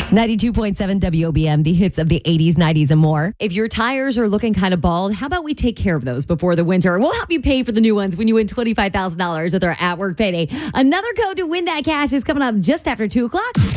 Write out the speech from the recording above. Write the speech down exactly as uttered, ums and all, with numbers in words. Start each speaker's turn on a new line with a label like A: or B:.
A: ninety-two point seven W O B M, the hits of the eighties, nineties, and more. If your tires are looking kind of bald, how about we take care of those before the winter? We'll help you pay for the new ones when you win twenty-five thousand dollars with our at-work payday. Another code to win that cash is coming up just after two o'clock.